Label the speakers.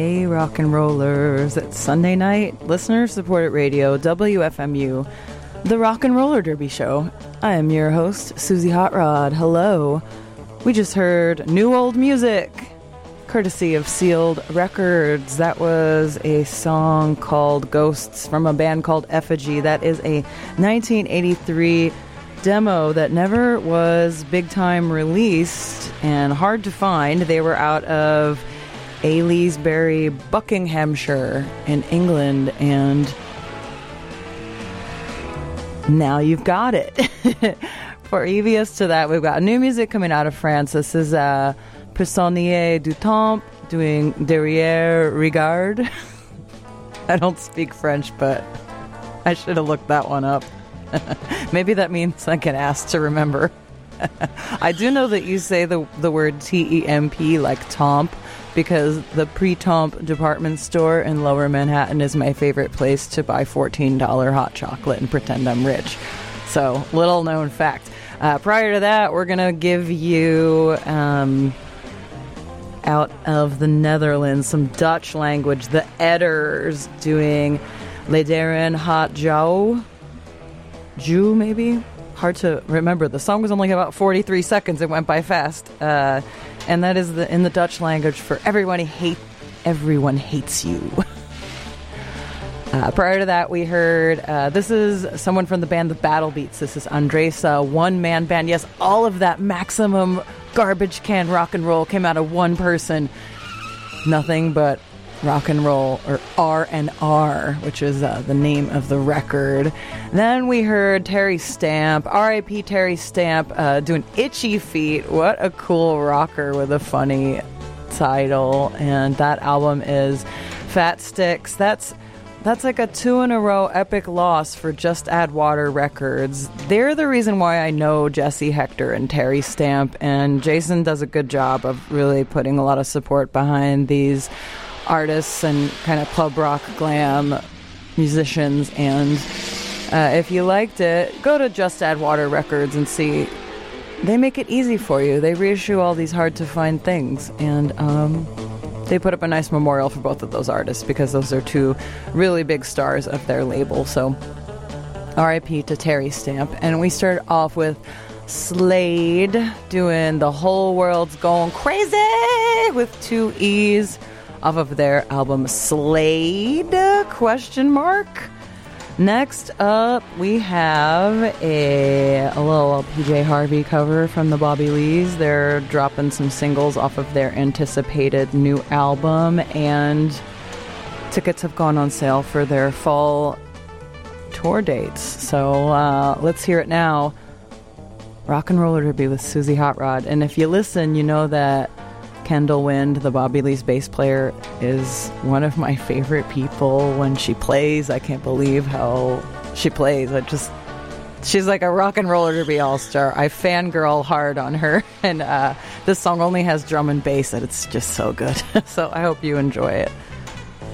Speaker 1: Hey, rock and rollers. It's Sunday night, listener-supported radio, WFMU, the Rock and Roller Derby Show. I am your host, Susie Hot Rod. Hello. We just heard new old music, courtesy of Sealed Records. That was a song called Ghosts from a band called Effigy. That is a 1983 demo that never was big-time released and hard to find. They were out of Aylesbury, Buckinghamshire in England, and now you've got it. Previous to that, we've got new music coming out of France. This is Prisonnier du Temps doing Derrière Regard. I don't speak French, but I should have looked that one up. Maybe that means I get asked to remember. I do know that you say the word T-E-M-P like Tomp, because the Pre-Tomp department store in Lower Manhattan is my favorite place to buy $14 hot chocolate and pretend I'm rich. So, little known fact. Prior to that, we're going to give you, out of the Netherlands, some Dutch language. The Edders doing Lederen Hot Jou. Jew, maybe? Hard to remember. The song was only about 43 seconds. It went by fast. And that is in the Dutch language for everyone hates you. Prior to that, we heard, this is someone from the band The Battle Beats. This is Andresa, one-man band. Yes, all of that maximum garbage can rock and roll came out of one person. Nothing but rock and roll, or R&R, which is the name of the record. Then we heard Terry Stamp, R.I.P. Terry Stamp, doing Itchy Feet. What a cool rocker with a funny title. And that album is Fat Sticks. That's like a 2-in-a-row epic loss for Just Add Water Records. They're the reason why I know Jesse Hector and Terry Stamp, and Jason does a good job of really putting a lot of support behind these artists and kind of pub rock glam musicians. And if you liked it, go to Just Add Water Records and see. They make it easy for you. They reissue all these hard to find things, and they put up a nice memorial for both of those artists because those are two really big stars of their label. So R.I.P. to Terry Stamp. And we start off with Slade doing The Whole World's Going Crazy with 2 E's off of their album Slade? ? Next up, we have a little PJ Harvey cover from the Bobby Lees. They're dropping some singles off of their anticipated new album, and tickets have gone on sale for their fall tour dates. So let's hear it now. Rock and Roller Derby with Susie Hot Rod. And if you listen, you know that Kendall Wind, the Bobby Lee's bass player, is one of my favorite people when she plays. I can't believe how she plays. She's like a rock and roller derby all-star. I fangirl hard on her, and this song only has drum and bass, and it's just so good. So I hope you enjoy it.